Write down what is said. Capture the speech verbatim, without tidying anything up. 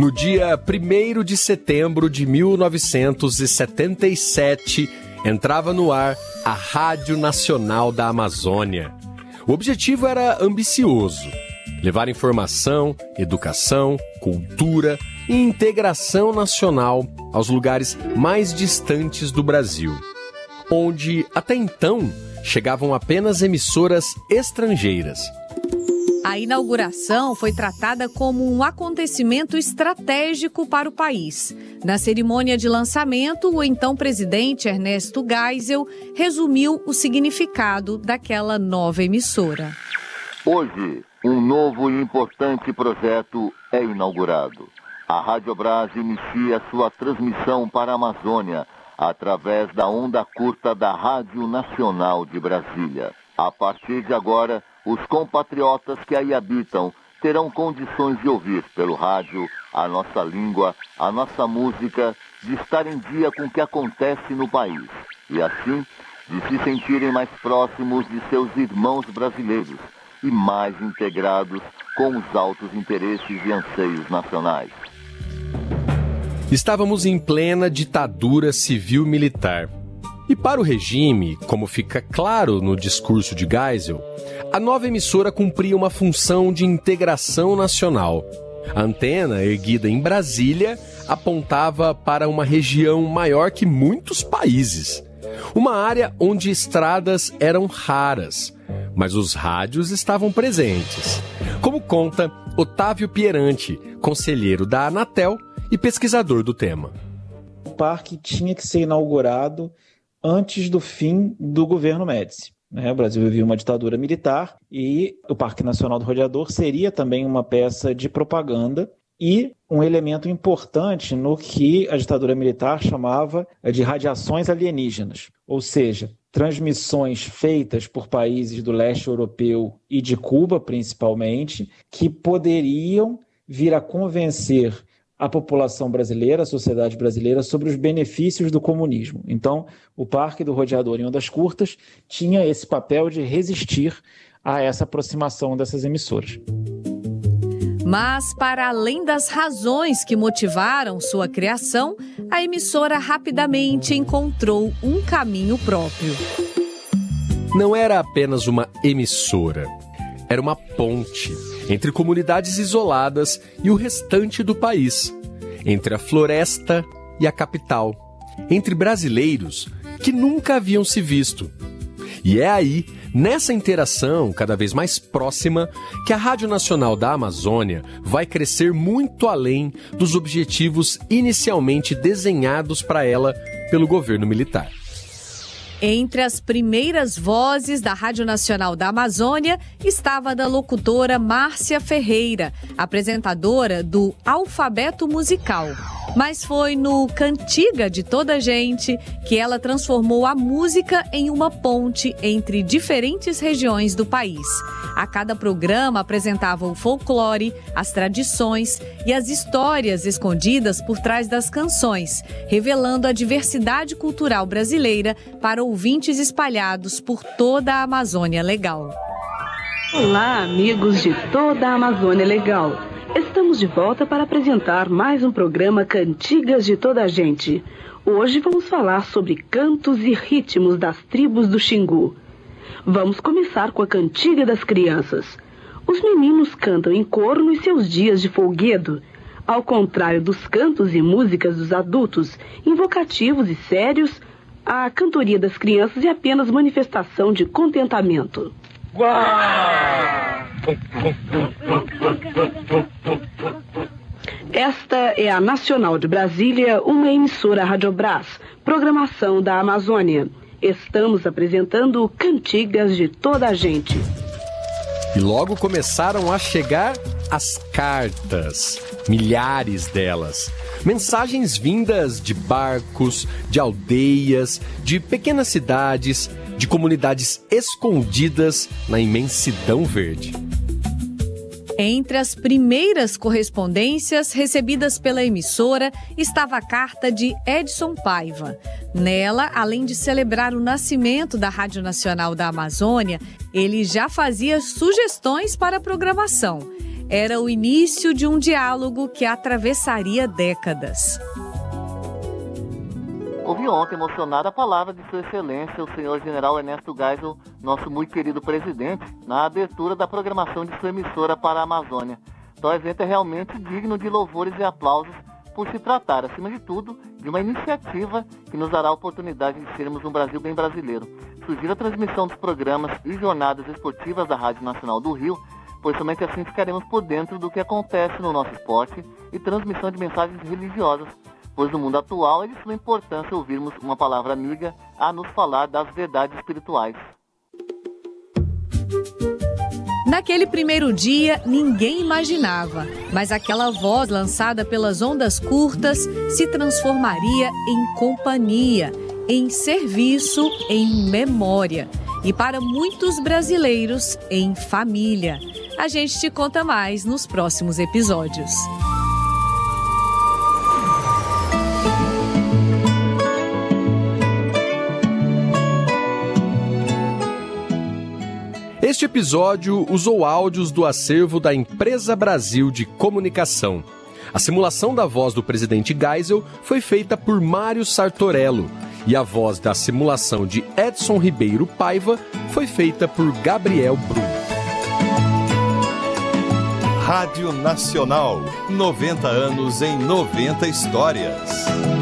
No dia primeiro de setembro de mil novecentos e setenta e sete, entrava no ar a Rádio Nacional da Amazônia. O objetivo era ambicioso: levar informação, educação, cultura e integração nacional aos lugares mais distantes do Brasil, onde, até então, chegavam apenas emissoras estrangeiras. A inauguração foi tratada como um acontecimento estratégico para o país. Na cerimônia de lançamento, o então presidente Ernesto Geisel resumiu o significado daquela nova emissora. Hoje, um novo e importante projeto é inaugurado. A Rádio Brás inicia sua transmissão para a Amazônia através da onda curta da Rádio Nacional de Brasília. A partir de agora, os compatriotas que aí habitam terão condições de ouvir pelo rádio a nossa língua, a nossa música, de estar em dia com o que acontece no país e, assim, de se sentirem mais próximos de seus irmãos brasileiros e mais integrados com os altos interesses e anseios nacionais. Estávamos em plena ditadura civil-militar. E para o regime, como fica claro no discurso de Geisel, a nova emissora cumpria uma função de integração nacional. A antena, erguida em Brasília, apontava para uma região maior que muitos países. Uma área onde estradas eram raras, mas os rádios estavam presentes. Como conta Otávio Pieranti, conselheiro da Anatel e pesquisador do tema. O parque tinha que ser inaugurado antes do fim do governo Médici. O Brasil vivia uma ditadura militar e o Parque Nacional do Rodeador seria também uma peça de propaganda e um elemento importante no que a ditadura militar chamava de radiações alienígenas, ou seja, transmissões feitas por países do leste europeu e de Cuba, principalmente, que poderiam vir a convencer a população brasileira, a sociedade brasileira, sobre os benefícios do comunismo. Então, o Parque do Rodeador em ondas curtas tinha esse papel de resistir a essa aproximação dessas emissoras. Mas, para além das razões que motivaram sua criação, a emissora rapidamente encontrou um caminho próprio. Não era apenas uma emissora, era uma ponte entre comunidades isoladas e o restante do país, entre a floresta e a capital, entre brasileiros que nunca haviam se visto. E é aí, nessa interação cada vez mais próxima, que a Rádio Nacional da Amazônia vai crescer muito além dos objetivos inicialmente desenhados para ela pelo governo militar. Entre as primeiras vozes da Rádio Nacional da Amazônia estava a da locutora Márcia Ferreira, apresentadora do Alfabeto Musical. Mas foi no Cantiga de Toda Gente que ela transformou a música em uma ponte entre diferentes regiões do país. A cada programa apresentava o folclore, as tradições e as histórias escondidas por trás das canções, revelando a diversidade cultural brasileira para ouvintes espalhados por toda a Amazônia Legal. Olá, amigos de toda a Amazônia Legal. Estamos de volta para apresentar mais um programa Cantigas de Toda a Gente. Hoje vamos falar sobre cantos e ritmos das tribos do Xingu. Vamos começar com a Cantiga das Crianças. Os meninos cantam em coro nos seus dias de folguedo, ao contrário dos cantos e músicas dos adultos, invocativos e sérios. A cantoria das crianças é apenas manifestação de contentamento. Esta é a Nacional de Brasília, uma emissora Rádio Brás, programação da Amazônia. Estamos apresentando Cantigas de Toda a Gente. E logo começaram a chegar as cartas, milhares delas. Mensagens vindas de barcos, de aldeias, de pequenas cidades, de comunidades escondidas na imensidão verde. Entre as primeiras correspondências recebidas pela emissora estava a carta de Edson Paiva. Nela, além de celebrar o nascimento da Rádio Nacional da Amazônia, ele já fazia sugestões para a programação. era o início de um diálogo que atravessaria décadas. Ouvi ontem emocionada a palavra de Sua Excelência, o senhor General Ernesto Geisel, nosso muito querido presidente, na abertura da programação de sua emissora para a Amazônia. Então, o evento é realmente digno de louvores e aplausos por se tratar, acima de tudo, de uma iniciativa que nos dará a oportunidade de sermos um Brasil bem brasileiro. Sugiro a transmissão dos programas e jornadas esportivas da Rádio Nacional do Rio, pois somente assim ficaremos por dentro do que acontece no nosso esporte e transmissão de mensagens religiosas, pois no mundo atual é de suma importância ouvirmos uma palavra amiga a nos falar das verdades espirituais. Naquele primeiro dia, ninguém imaginava, mas aquela voz lançada pelas ondas curtas se transformaria em companhia, em serviço, em memória. E para muitos brasileiros, em família. A gente te conta mais nos próximos episódios. Este episódio usou áudios do acervo da Empresa Brasil de Comunicação. A simulação da voz do presidente Geisel foi feita por Mário Sartorello e a voz da simulação de Edson Ribeiro Paiva foi feita por Gabriel Brum. Rádio Nacional, noventa anos em noventa histórias.